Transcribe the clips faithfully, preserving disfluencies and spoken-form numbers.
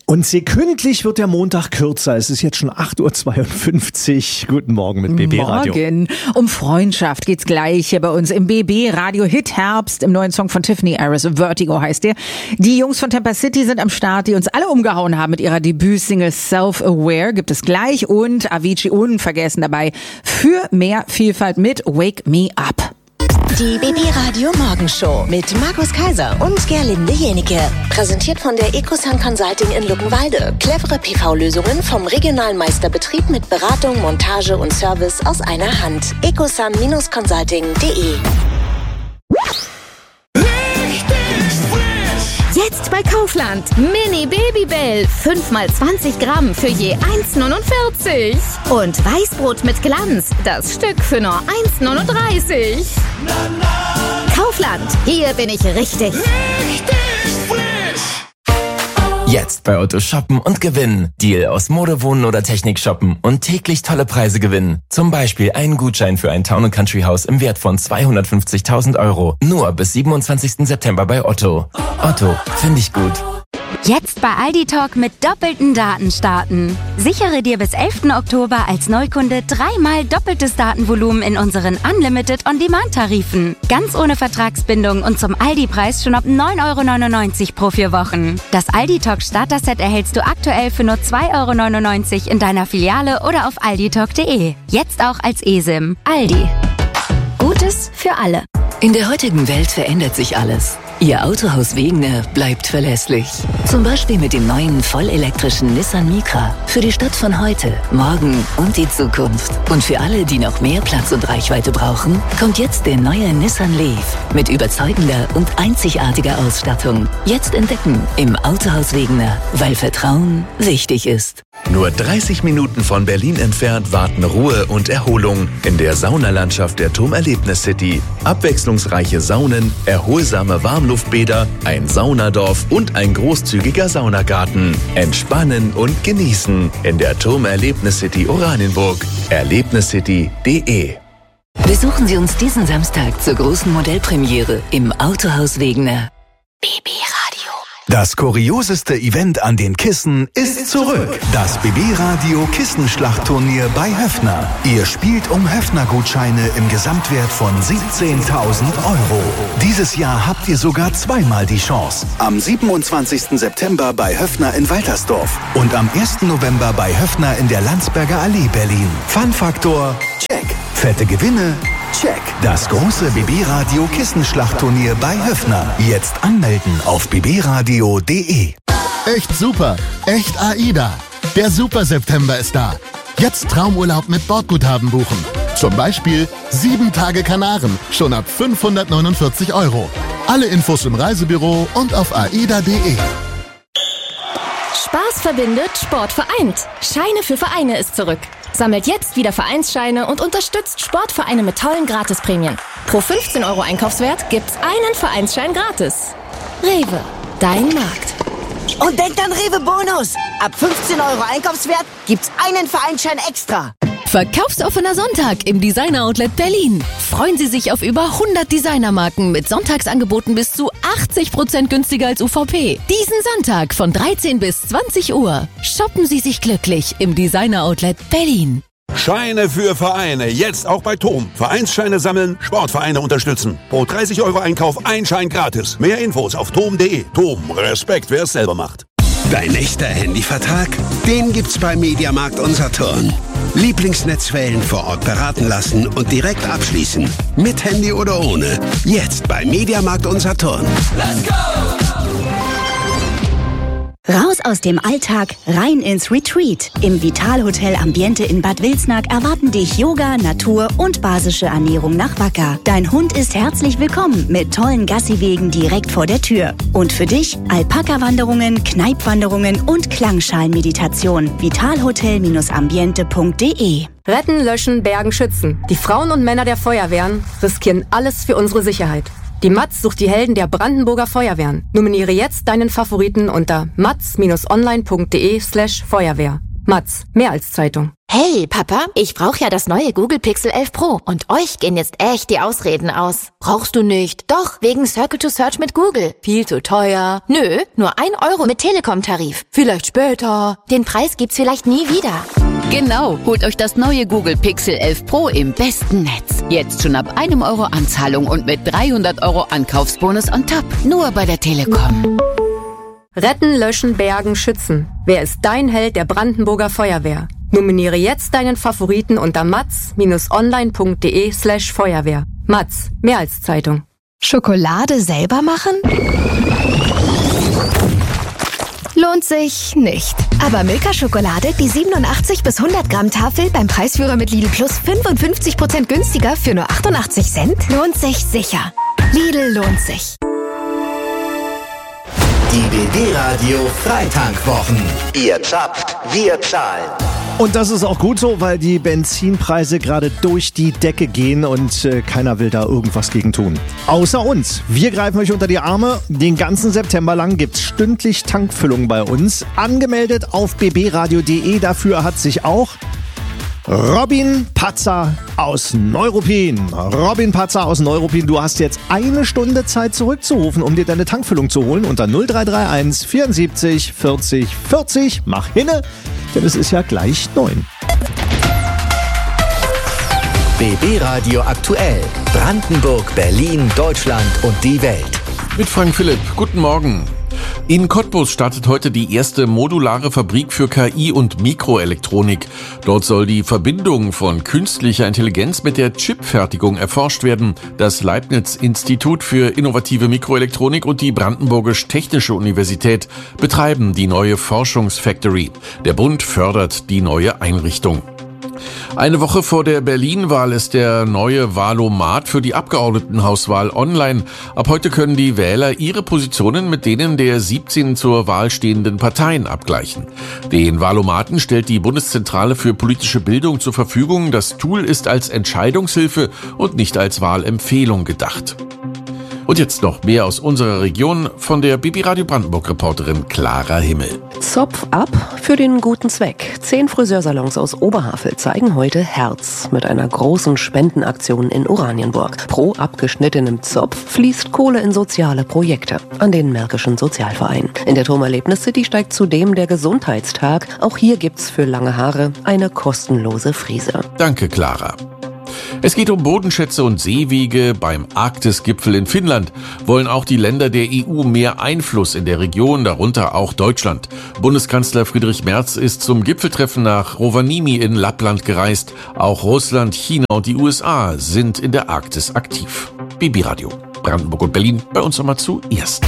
Und sekündlich wird der Montag kürzer. Es ist jetzt schon acht Uhr zweiundfünfzig. Guten Morgen mit B B Radio. Morgen. Um Freundschaft geht's gleich hier bei uns im B B Radio Hit Herbst. Im neuen Song von Tiffany Harris, Vertigo heißt der. Die Jungs von Tampa City sind am Start, die uns alle umgehauen haben mit ihrer Debütsingle Self-Aware. Gibt es gleich. Und Avicii unvergessen dabei für mehr Vielfalt mit Wake Me Up. Die B B Radio Morgenshow mit Markus Kaiser und Gerlinde Jenike. Präsentiert von der Ecosun Consulting in Luckenwalde. Clevere P V-Lösungen vom regionalen Meisterbetrieb mit Beratung, Montage und Service aus einer Hand. ecosun Consulting punkt de. Jetzt bei Kaufland. Mini Babybell. fünf mal zwanzig Gramm für je eins neunundvierzig. Und Weißbrot mit Glanz. Das Stück für nur eins neununddreißig. Kaufland. Hier bin ich richtig. Richtig frisch. Jetzt bei Otto shoppen und gewinnen. Deal aus Mode, Wohnen oder Technik shoppen und täglich tolle Preise gewinnen. Zum Beispiel einen Gutschein für ein Town and Country Haus im Wert von zweihundertfünfzigtausend Euro. Nur bis siebenundzwanzigsten September bei Otto. Otto, finde ich gut. Jetzt bei Aldi Talk mit doppelten Daten starten. Sichere dir bis elften Oktober als Neukunde dreimal doppeltes Datenvolumen in unseren Unlimited On-Demand-Tarifen. Ganz ohne Vertragsbindung und zum Aldi-Preis schon ab neun Euro neunundneunzig pro vier Wochen. Das Aldi Talk Starter-Set erhältst du aktuell für nur zwei Euro neunundneunzig in deiner Filiale oder auf alditalk punkt de. Jetzt auch als eSIM. Aldi. Gutes für alle. In der heutigen Welt verändert sich alles. Ihr Autohaus Wegener bleibt verlässlich. Zum Beispiel mit dem neuen vollelektrischen Nissan Micra. Für die Stadt von heute, morgen und die Zukunft. Und für alle, die noch mehr Platz und Reichweite brauchen, kommt jetzt der neue Nissan Leaf. Mit überzeugender und einzigartiger Ausstattung. Jetzt entdecken im Autohaus Wegener, weil Vertrauen wichtig ist. Nur dreißig Minuten von Berlin entfernt warten Ruhe und Erholung in der Saunalandschaft der TUM Erlebnis City. Abwechslungsreiche Saunen, erholsame Warmluftbäder, ein Saunadorf und ein großzügiger Saunagarten. Entspannen und genießen in der TUM Erlebnis City Oranienburg. erlebniscity punkt de. Besuchen Sie uns diesen Samstag zur großen Modellpremiere im Autohaus Wegener. B B Radio. Das kurioseste Event an den Kissen ist zurück. Das B B Radio Kissenschlachtturnier bei Höffner. Ihr spielt um Höffner-Gutscheine im Gesamtwert von siebzehntausend Euro. Dieses Jahr habt ihr sogar zweimal die Chance. Am siebenundzwanzigsten September bei Höffner in Waltersdorf und am ersten November bei Höffner in der Landsberger Allee Berlin. Fun-Faktor, check. Fette Gewinne, check. Das große B B Radio Kissenschlachtturnier bei Höffner. Jetzt anmelden auf b b radio punkt de. Echt super, echt AIDA. Der Super September ist da. Jetzt Traumurlaub mit Bordguthaben buchen. Zum Beispiel sieben Tage Kanaren, schon ab fünfhundertneunundvierzig Euro. Alle Infos im Reisebüro und auf aida punkt de. Spaß verbindet, Sport vereint. Scheine für Vereine ist zurück. Sammelt jetzt wieder Vereinsscheine und unterstützt Sportvereine mit tollen Gratisprämien. Pro fünfzehn Euro Einkaufswert gibt's einen Vereinsschein gratis. Rewe, dein Markt. Und denkt an Rewe Bonus. Ab fünfzehn Euro Einkaufswert gibt's einen Vereinsschein extra. Verkaufsoffener Sonntag im Designer Outlet Berlin. Freuen Sie sich auf über hundert Designermarken mit Sonntagsangeboten bis zu achtzig Prozent günstiger als U V P. Diesen Sonntag von dreizehn bis zwanzig Uhr. Shoppen Sie sich glücklich im Designer Outlet Berlin. Scheine für Vereine, jetzt auch bei TOM. Vereinsscheine sammeln, Sportvereine unterstützen. Pro dreißig Euro Einkauf ein Schein gratis. Mehr Infos auf tom punkt de. TOM, Respekt, wer es selber macht. Dein echter Handyvertrag? Den gibt's bei Mediamarkt Unsaturn. Lieblingsnetzwellen vor Ort beraten lassen und direkt abschließen. Mit Handy oder ohne. Jetzt bei Mediamarkt Unsaturn. Let's go! Raus aus dem Alltag, rein ins Retreat. Im Vital-Hotel Ambiente in Bad Wilsnack erwarten dich Yoga, Natur und basische Ernährung nach Wacker. Dein Hund ist herzlich willkommen mit tollen Gassiwegen direkt vor der Tür. Und für dich Alpaka-Wanderungen, Kneipwanderungen und Klangschalen-Meditation. vitalhotel ambiente punkt de. Retten, löschen, bergen, schützen. Die Frauen und Männer der Feuerwehren riskieren alles für unsere Sicherheit. Die M A Z sucht die Helden der Brandenburger Feuerwehren. Nominiere jetzt deinen Favoriten unter matz-online punkt de slash Feuerwehr. Matz, mehr als Zeitung. Hey, Papa, ich brauche ja das neue Google Pixel elf Pro und euch gehen jetzt echt die Ausreden aus. Brauchst du nicht? Doch, wegen Circle to Search mit Google. Viel zu teuer. Nö, nur ein Euro mit Telekom-Tarif. Vielleicht später. Den Preis gibt's vielleicht nie wieder. Genau, holt euch das neue Google Pixel elf Pro im besten Netz. Jetzt schon ab einem Euro Anzahlung und mit dreihundert Euro Ankaufsbonus on top. Nur bei der Telekom. Retten, löschen, bergen, schützen. Wer ist dein Held der Brandenburger Feuerwehr? Nominiere jetzt deinen Favoriten unter matz-online.de slash Feuerwehr. Matz, mehr als Zeitung. Schokolade selber machen? Lohnt sich nicht. Aber Milka-Schokolade, die siebenundachtzig bis hundert Gramm Tafel beim Preisführer mit Lidl Plus fünfundfünfzig Prozent günstiger für nur achtundachtzig Cent, lohnt sich sicher. Lidl lohnt sich. Die B B-Radio Freitankwwochen. Ihr zapft, wir zahlen. Und das ist auch gut so, weil die Benzinpreise gerade durch die Decke gehen und äh, keiner will da irgendwas gegen tun. Außer uns. Wir greifen euch unter die Arme. Den ganzen September lang gibt's stündlich Tankfüllung bei uns. Angemeldet auf b b radio punkt d e. Dafür hat sich auch Robin Patzer aus Neuruppin. Robin Patzer aus Neuruppin, du hast jetzt eine Stunde Zeit zurückzurufen, um dir deine Tankfüllung zu holen unter null drei drei eins vierundsiebzig vierzig vierzig. Mach hinne, denn es ist ja gleich neun. B B-Radio aktuell. Brandenburg, Berlin, Deutschland und die Welt. Mit Frank Philipp. Guten Morgen. In Cottbus startet heute die erste modulare Fabrik für K I und Mikroelektronik. Dort soll die Verbindung von künstlicher Intelligenz mit der Chipfertigung erforscht werden. Das Leibniz-Institut für innovative Mikroelektronik und die Brandenburgisch-Technische Universität betreiben die neue Forschungsfactory. Der Bund fördert die neue Einrichtung. Eine Woche vor der Berlin-Wahl ist der neue Wahlomat für die Abgeordnetenhauswahl online. Ab heute können die Wähler ihre Positionen mit denen der siebzehn zur Wahl stehenden Parteien abgleichen. Den Wahlomaten stellt die Bundeszentrale für politische Bildung zur Verfügung. Das Tool ist als Entscheidungshilfe und nicht als Wahlempfehlung gedacht. Und jetzt noch mehr aus unserer Region von der B B-Radio Brandenburg-Reporterin Clara Himmel. Zopf ab für den guten Zweck. Zehn Friseursalons aus Oberhavel zeigen heute Herz mit einer großen Spendenaktion in Oranienburg. Pro abgeschnittenem Zopf fließt Kohle in soziale Projekte an den Märkischen Sozialverein. In der Turmerlebnis-City steigt zudem der Gesundheitstag. Auch hier gibt's für lange Haare eine kostenlose Frise. Danke, Clara. Es geht um Bodenschätze und Seewege. Beim Arktisgipfel in Finnland wollen auch die Länder der E U mehr Einfluss in der Region, darunter auch Deutschland. Bundeskanzler Friedrich Merz ist zum Gipfeltreffen nach Rovaniemi in Lappland gereist. Auch Russland, China und die U S A sind in der Arktis aktiv. B B-Radio, Brandenburg und Berlin, bei uns nochmal zuerst.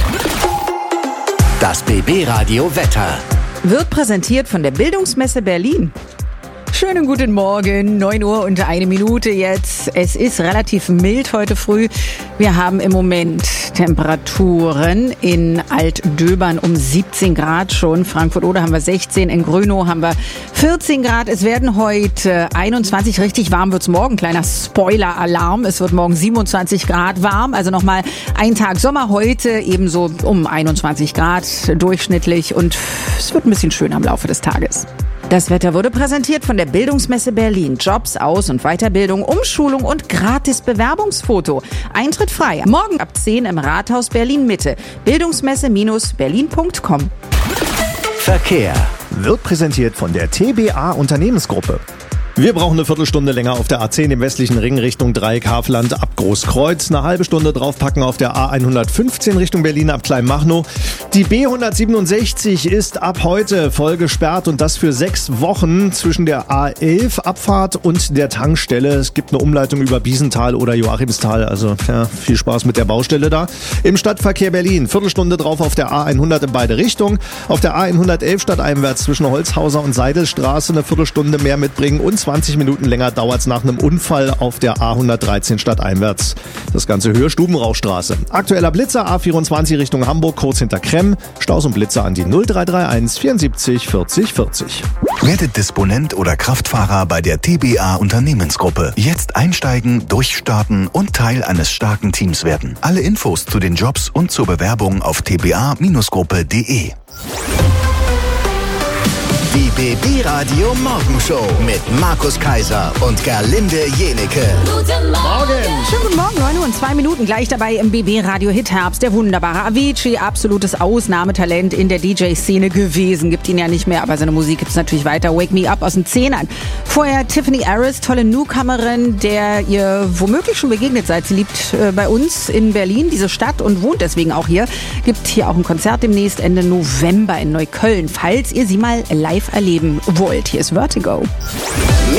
Das B B-Radio Wetter wird präsentiert von der Bildungsmesse Berlin. Schönen guten Morgen, neun Uhr und eine Minute jetzt. Es ist relativ mild heute früh. Wir haben im Moment Temperaturen in Altdöbern um siebzehn Grad schon. Frankfurt-Oder haben wir sechzehn, in Grönow haben wir vierzehn Grad. Es werden heute einundzwanzig, richtig warm wird's morgen. Kleiner Spoiler-Alarm. Es wird morgen siebenundzwanzig Grad warm. Also nochmal ein Tag Sommer heute, ebenso um einundzwanzig Grad durchschnittlich. Und es wird ein bisschen schöner im Laufe des Tages. Das Wetter wurde präsentiert von der Bildungsmesse Berlin. Jobs, Aus- und Weiterbildung, Umschulung und gratis Bewerbungsfoto. Eintritt frei. Morgen ab zehn im Rathaus Berlin-Mitte. Bildungsmesse Berlin punkt com. Verkehr wird präsentiert von der T B A Unternehmensgruppe. Wir brauchen eine Viertelstunde länger auf der A zehn im westlichen Ring Richtung Dreieck-Hafland ab Großkreuz. Eine halbe Stunde draufpacken auf der A hundertfünfzehn Richtung Berlin ab Kleinmachnow. Die B hundertsiebenundsechzig ist ab heute voll gesperrt und das für sechs Wochen zwischen der A elf Abfahrt und der Tankstelle. Es gibt eine Umleitung über Biesenthal oder Joachimsthal. Also ja, viel Spaß mit der Baustelle da. Im Stadtverkehr Berlin Viertelstunde drauf auf der A hundert in beide Richtungen. Auf der A hundertelf stadteinwärts zwischen Holzhauser und Seidelstraße eine Viertelstunde mehr mitbringen und zwanzig Minuten länger dauert es nach einem Unfall auf der A hundertdreizehn stadteinwärts. Das Ganze Höhe Stubenrauchstraße. Aktueller Blitzer A vierundzwanzig Richtung Hamburg, kurz hinter Kremm. Staus und Blitzer an die null drei drei eins vierundsiebzig vierzig vierzig. Werdet Disponent oder Kraftfahrer bei der T B A Unternehmensgruppe. Jetzt einsteigen, durchstarten und Teil eines starken Teams werden. Alle Infos zu den Jobs und zur Bewerbung auf t b a Bindestrich gruppe punkt d e. Die B B Radio Morgenshow mit Markus Kaiser und Gerlinde Jenecke. Guten Morgen. Schönen guten Morgen, neun Uhr und zwei Minuten. Gleich dabei im B B Radio Hit Herbst. Der wunderbare Avicii, absolutes Ausnahmetalent in der D J-Szene gewesen. Gibt ihn ja nicht mehr, aber seine Musik gibt's natürlich weiter. Wake Me Up aus den Zehnern. Vorher Tiffany Harris, tolle Newcomerin, der ihr womöglich schon begegnet seid. Sie lebt äh, bei uns in Berlin, diese Stadt, und wohnt deswegen auch hier. Gibt hier auch ein Konzert demnächst Ende November in Neukölln, falls ihr sie mal live erleben wollt. Hier ist Vertigo.